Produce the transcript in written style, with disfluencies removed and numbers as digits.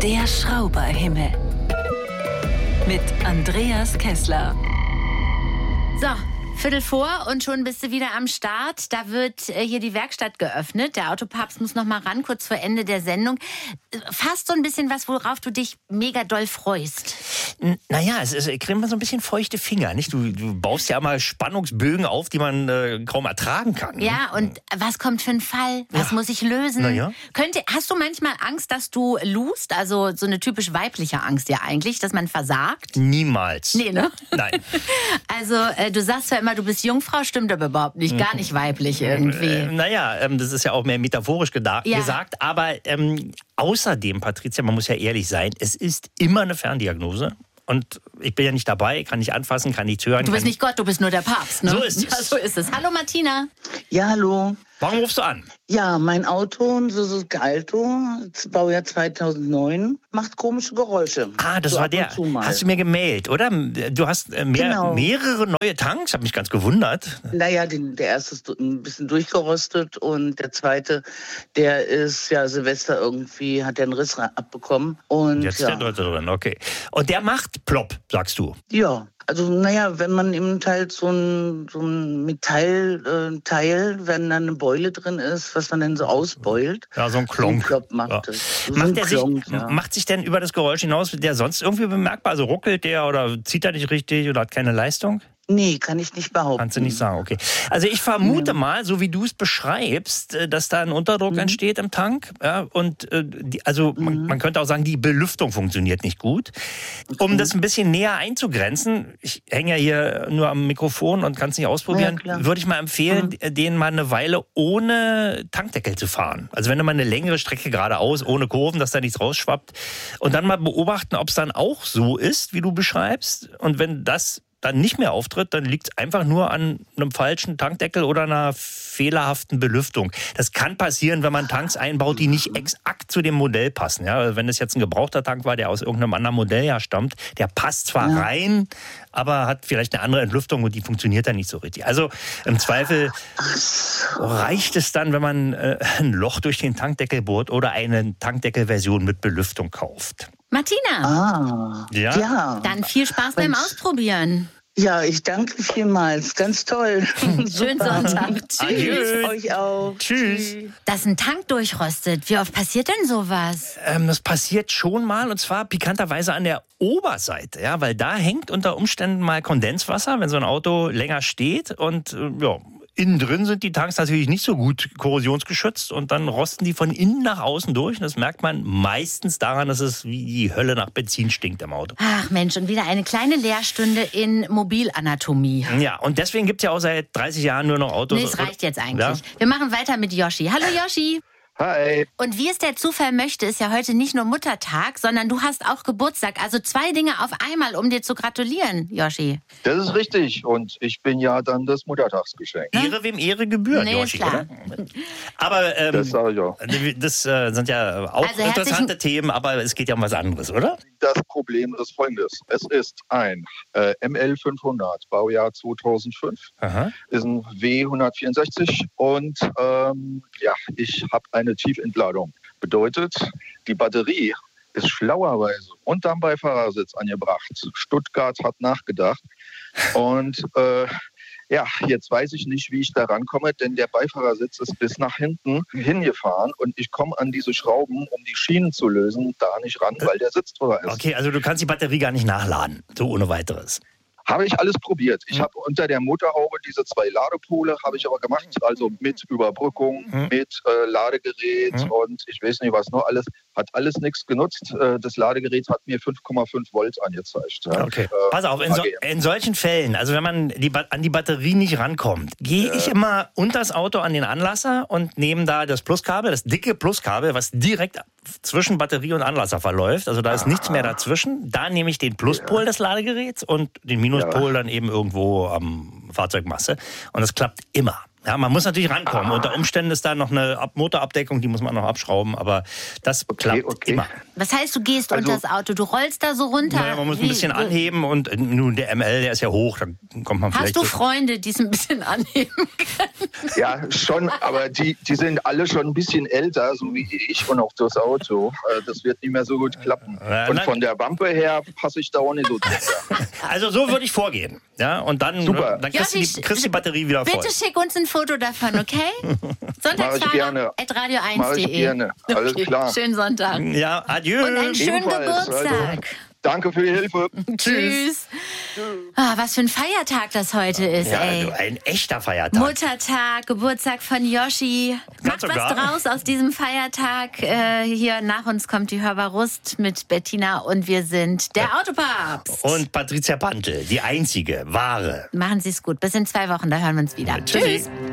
Der Schrauberhimmel. Mit Andreas Kessler. So, Viertel vor und schon bist du wieder am Start. Da wird hier die Werkstatt geöffnet. Der Autopapst muss noch mal ran, kurz vor Ende der Sendung. Fast so ein bisschen was, worauf du dich mega doll freust. Naja, ich kriege mal so ein bisschen feuchte Finger, nicht? Du baust ja mal Spannungsbögen auf, die man kaum ertragen kann. Ne? Ja, und was kommt für ein Fall? Was muss ich lösen? Naja. Hast du manchmal Angst, dass du lust? Also so eine typisch weibliche Angst ja eigentlich, dass man versagt? Niemals. Nee, ne? Nein. Also du sagst zwar immer, du bist Jungfrau, stimmt aber überhaupt nicht. Gar nicht weiblich irgendwie. Das ist ja auch mehr metaphorisch gesagt. Aber außerdem, Patricia, man muss ja ehrlich sein, es ist immer eine Ferndiagnose. Und ich bin ja nicht dabei, kann nicht anfassen, kann nichts hören. Du bist nicht Gott, du bist nur der Papst, ne? So ist es. Ja, so ist es. Hallo Martina. Ja, hallo. Warum rufst du an? Ja, mein Auto, ein Suzuki Alto, Baujahr 2009, macht komische Geräusche. Ah, das so war ab der. und zu mal. Hast du mir gemailt, oder? Du hast mehrere neue Tanks? Ich habe mich ganz gewundert. Naja, der erste ist ein bisschen durchgerostet und der zweite, der ist ja Silvester irgendwie, hat der einen Riss abbekommen. Und Jetzt ist der dritte drin, okay. Und der macht plopp, sagst du? Ja, also naja, wenn man eben halt so ein Metallteil, wenn da eine Beule drin ist, was man dann so ausbeult. Ja, so ein Klonk. So ein Klop macht ja. das. So Macht sich denn über das Geräusch hinaus der sonst irgendwie bemerkbar? Also ruckelt der oder zieht er nicht richtig oder hat keine Leistung? Nee, kann ich nicht behaupten. Kannst du nicht sagen, okay. Also ich vermute mal, so wie du es beschreibst, dass da ein Unterdruck entsteht im Tank. Ja, und man könnte auch sagen, die Belüftung funktioniert nicht gut. Um das ein bisschen näher einzugrenzen, ich hänge ja hier nur am Mikrofon und kann es nicht ausprobieren, würde ich mal empfehlen, den mal eine Weile ohne Tankdeckel zu fahren. Also wenn du mal eine längere Strecke geradeaus, ohne Kurven, dass da nichts rausschwappt. Und dann mal beobachten, ob es dann auch so ist, wie du beschreibst. Und wenn das dann nicht mehr auftritt, dann liegt es einfach nur an einem falschen Tankdeckel oder einer fehlerhaften Belüftung. Das kann passieren, wenn man Tanks einbaut, die nicht exakt zu dem Modell passen. Ja, wenn es jetzt ein gebrauchter Tank war, der aus irgendeinem anderen Modell ja stammt, der passt zwar rein, aber hat vielleicht eine andere Entlüftung und die funktioniert dann nicht so richtig. Also im Zweifel reicht es dann, wenn man ein Loch durch den Tankdeckel bohrt oder eine Tankdeckelversion mit Belüftung kauft. Martina. Ja. Dann viel Spaß beim Ausprobieren. Ja, ich danke vielmals. Ganz toll. Schönen Sonntag. Tschüss. Adieu. Euch auch. Tschüss. Dass ein Tank durchrostet. Wie oft passiert denn sowas? Das passiert schon mal und zwar pikanterweise an der Oberseite, ja, weil da hängt unter Umständen mal Kondenswasser, wenn so ein Auto länger steht und innen drin sind die Tanks natürlich nicht so gut korrosionsgeschützt und dann rosten die von innen nach außen durch. Und das merkt man meistens daran, dass es wie die Hölle nach Benzin stinkt im Auto. Ach Mensch, und wieder eine kleine Lehrstunde in Mobilanatomie. Ja, und deswegen gibt es ja auch seit 30 Jahren nur noch Autos. Nee, es reicht jetzt eigentlich. Ja? Wir machen weiter mit Yoshi. Hallo Yoshi. Hi. Und wie es der Zufall möchte, ist ja heute nicht nur Muttertag, sondern du hast auch Geburtstag. Also 2 Dinge auf einmal, um dir zu gratulieren, Yoshi. Das ist richtig. Und ich bin ja dann das Muttertagsgeschenk. Ehre wem Ehre gebührt, Nee, Yoshi, ist klar. oder? Aber Das sage ich auch. das sind ja auch Also interessante Themen, aber es geht ja um was anderes, oder? Das Problem ist folgendes. Es ist ein ML500, Baujahr 2005. Aha. Ist ein W164 und ich habe eine Tiefentladung. Bedeutet, die Batterie ist schlauerweise unterm Beifahrersitz angebracht. Stuttgart hat nachgedacht und jetzt weiß ich nicht, wie ich da rankomme, denn der Beifahrersitz ist bis nach hinten hingefahren und ich komme an diese Schrauben, um die Schienen zu lösen, da nicht ran, weil der Sitz drüber ist. Okay, also du kannst die Batterie gar nicht nachladen, so ohne weiteres. Habe ich alles probiert. Ich habe unter der Motorhaube diese 2 Ladepole, habe ich aber gemacht, also mit Überbrückung, mit Ladegerät und ich weiß nicht was noch alles. Hat alles nichts genutzt. Das Ladegerät hat mir 5,5 Volt angezeigt. Ja. Okay, pass auf, in solchen Fällen, also wenn man an die Batterie nicht rankommt, gehe ich immer unter das Auto an den Anlasser und nehme da das Pluskabel, das dicke Pluskabel, was direkt zwischen Batterie und Anlasser verläuft. Also da ist nichts mehr dazwischen. Da nehme ich den Pluspol des Ladegeräts und den Minuspol dann eben irgendwo am Fahrzeugmasse. Und das klappt immer. Ja, man muss natürlich rankommen. Unter Umständen ist da noch eine Motorabdeckung, die muss man noch abschrauben, aber das klappt immer. Was heißt, du gehst unter das Auto? Du rollst da so runter? Naja, man muss ein bisschen anheben und nun der ML, der ist ja hoch, dann kommt man vielleicht... Hast du Freunde, die es ein bisschen anheben können? Ja, schon, aber die sind alle schon ein bisschen älter, so wie ich und auch das Auto. Das wird nicht mehr so gut klappen. Und von der Wampe her passe ich da auch nicht so drunter. Also so würde ich vorgehen. Ja, und dann kriegst du die Batterie wieder voll. Bitte schick uns ein Foto davon, okay? Sonntagsfahrer@radio1.de. Mach ich gerne. Alles klar. Schönen Sonntag. Ja, adieu. Und einen schönen Geburtstag. Also, danke für die Hilfe. Tschüss. Was für ein Feiertag das heute ist, ja, ey. Ein echter Feiertag. Muttertag, Geburtstag von Yoshi. Macht was draus aus diesem Feiertag. Hier nach uns kommt die Hörbar Rust mit Bettina und wir sind der Autopapst. Und Patricia Pantel, die einzige, wahre. Machen Sie es gut. Bis in 2 Wochen, da hören wir uns wieder. Tschüss.